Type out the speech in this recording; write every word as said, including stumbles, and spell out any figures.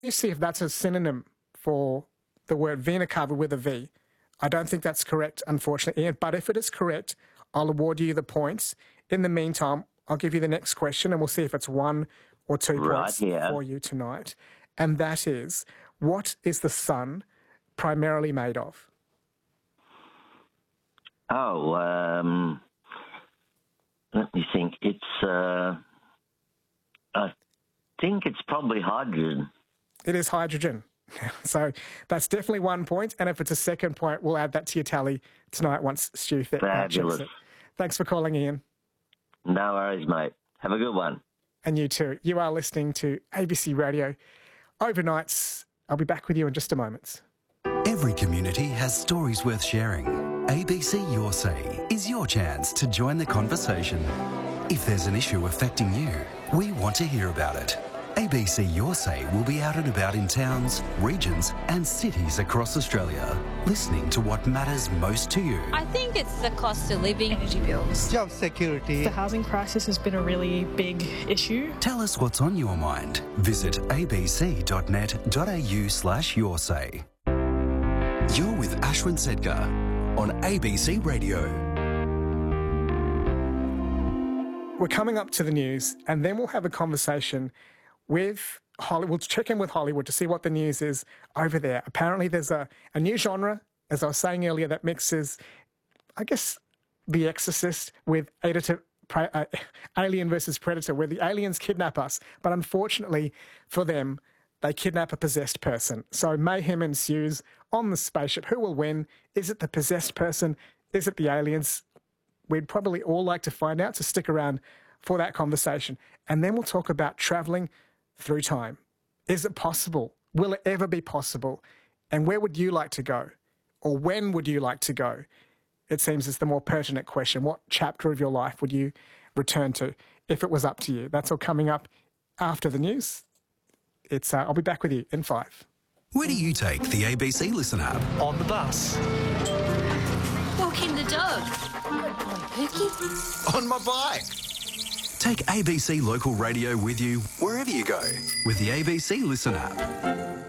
you see if that's a synonym for the word vena cava with a V. I don't think that's correct, unfortunately, Ian. But if it is correct, I'll award you the points. In the meantime, I'll give you the next question and we'll see if it's one or two Right, points yeah. for you tonight. And that is, what is the sun primarily made of? Oh, um, let me think. It's, uh, I think it's probably hydrogen. It is hydrogen. So that's definitely one point. And if it's a second point, we'll add that to your tally tonight once Stu th- Fabulous. checks it. Thanks for calling, Ian. No worries, mate. Have a good one. And you too. You are listening to A B C Radio Overnights. I'll be back with you in just a moment. Every community has stories worth sharing. A B C Your Say is your chance to join the conversation. If there's an issue affecting you, we want to hear about it. A B C Your Say will be out and about in towns, regions and cities across Australia, listening to what matters most to you. I think it's the cost of living. Energy bills. Job security. The housing crisis has been a really big issue. Tell us what's on your mind. Visit abc.net.au slash your say. You're with Ashwin Sedgar on A B C Radio. We're coming up to the news and then we'll have a conversation with Hollywood. We'll check in with Hollywood to see what the news is over there. Apparently there's a, a new genre, as I was saying earlier, that mixes, I guess, The Exorcist with Editor, uh, Alien versus Predator, where the aliens kidnap us. But unfortunately for them, they kidnap a possessed person. So mayhem ensues on the spaceship. Who will win? Is it the possessed person? Is it the aliens? We'd probably all like to find out, so stick around for that conversation. And then we'll talk about travelling through time. Is it possible? Will it ever be possible? And where would you like to go? Or when would you like to go? It seems it's the more pertinent question. What chapter of your life would you return to if it was up to you? That's all coming up after the news. It's. Uh, I'll be back with you in five. Where do you take the A B C Listen app? On the bus. Walking the dog. On my bike. Take A B C Local Radio with you wherever you go with the A B C Listen app.